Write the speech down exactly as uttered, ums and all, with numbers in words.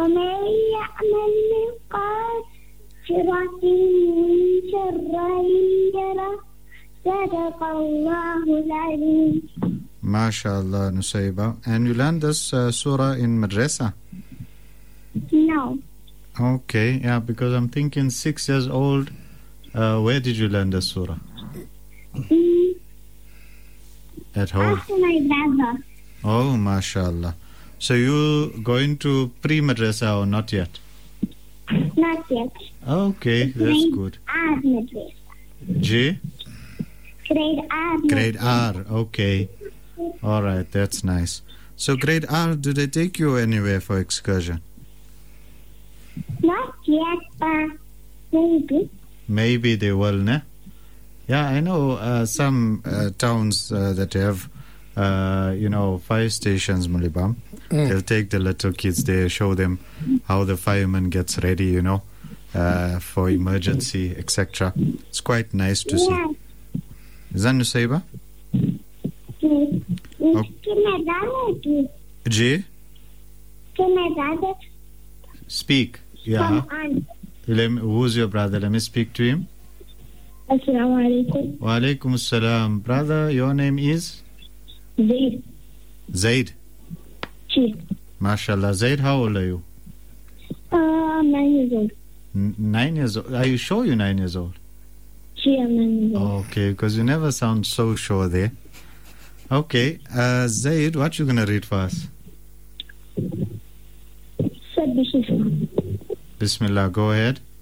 ومن يعمل مثقال ذرة شرا يره صدق الله العظيم. MashaAllah, Nusayba. And you learned this uh, surah in madrasa? No. Okay, yeah, because I'm thinking six years old. Uh, where did you learn this surah? Mm. At home? After my brother. Oh, MashaAllah. So you going to pre-madrasa or not yet? Not yet. Okay, that's Grade good. R madrasa. G? Grade R. Grade R, okay. All right, that's nice. So grade R, do they take you anywhere for excursion? Not yet, but maybe. Maybe they will, ne? Yeah, I know uh, some uh, towns uh, that have, uh, you know, fire stations, Mulibam. Mm. They'll take the little kids there, show them how the fireman gets ready, you know, uh, for emergency, et cetera. It's quite nice to yeah. see. Is that Nusayba? Mm. Oh. Can G? Can my brother Speak. Yeah. come on? Let me, who's your brother? Let me speak to him. Assalamu alaikum. Wa alaikum assalam. Brother, your name is? Zaid. Zaid. Chi. MashaAllah. Zaid, how old are you? Uh, I'm nine years old. N- nine years old. Are you sure you're nine years old? Chi, I'm nine years old. Okay, because you never sound so sure there. Okay. Uh, Zaid, what you going to read for us? Sabbih Isma. Bismillah, go ahead.